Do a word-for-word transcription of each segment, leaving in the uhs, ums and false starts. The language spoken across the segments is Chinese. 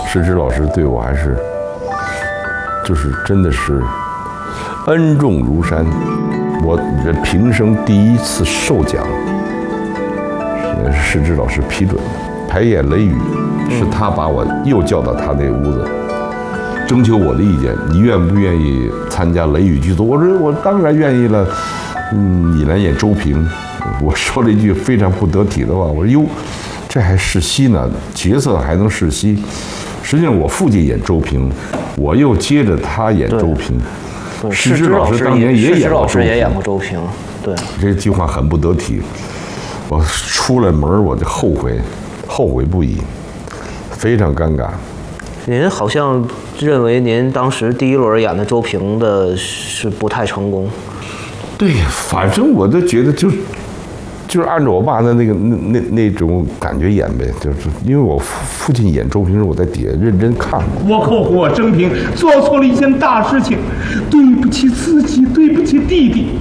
施之老师对我还是，就是真的是恩重如山。我这平生第一次受奖，是施之老师批准的。排演《雷雨》，是他把我又叫到他那屋子，征求我的意见，你愿不愿意参加《雷雨》剧组？我说我当然愿意了。嗯，你来演周平，我说了一句非常不得体的话，我说哟，这还试戏呢，角色还能试戏。实际上我父亲演周平，我又接着他演周平。施之老师当年也演过周平， 也演过周平。对， 这句话很不得体。我出了门我就后悔，后悔不已，非常尴尬。 您好像认为您当时第一轮演的周平的是不太成功。 对，反正我都觉得就就是按照我爸的那个那那那种感觉演呗，就是因为我父亲演周平时，我在底下认真看过。 我后悔我周平做错了一件大事情，对不起自己，对不起弟弟，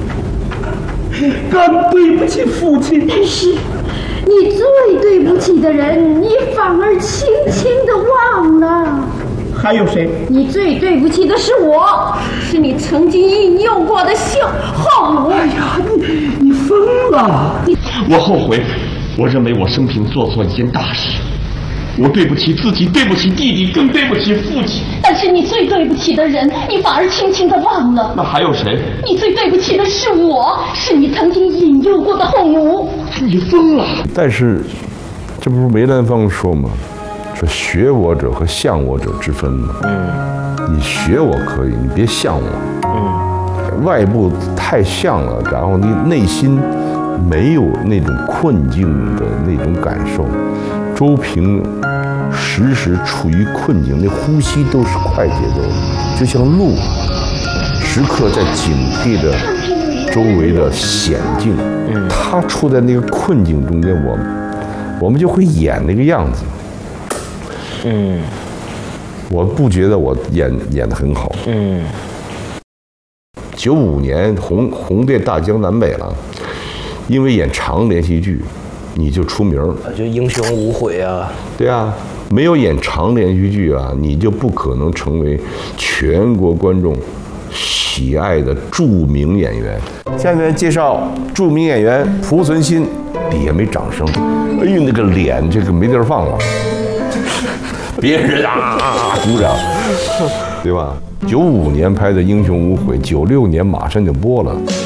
更对不起父亲。 但是你最对不起的人，你反而轻轻地忘了。 还有谁？ 你最对不起的是我，是你曾经引诱过的小后母。 哎呀，你你疯了！我后悔，我认为我生平做错一件大事，我对不起自己，对不起弟弟，更对不起父亲。 但是你最对不起的人，你反而轻轻地忘了。 那还有谁？ 你最对不起的是我，是你曾经引诱过的后母。 你疯了！ 但是，这不是梅兰芳说吗？说学我者和像我者之分嘛。嗯，你学我可以，你别像我。嗯，外部太像了，然后你内心没有那种困境的那种感受。周平时时处于困境，那呼吸都是快节奏的，就像鹿，时刻在警惕着周围的险境。嗯，他处在那个困境中间，我我们就会演那个样子。嗯，我不觉得我演演得很好。嗯，九五年红红遍大江南北了，因为演长连续剧，你就出名了， 就英雄无悔啊。 对啊，没有演长连续剧啊，你就不可能成为全国观众喜爱的著名演员。下面介绍著名演员濮存昕，底下没掌声，哎呦那个脸这个没地儿放了。别人啊啊啊鼓掌，对吧？九五年拍的《英雄无悔》，九六年马上就播了。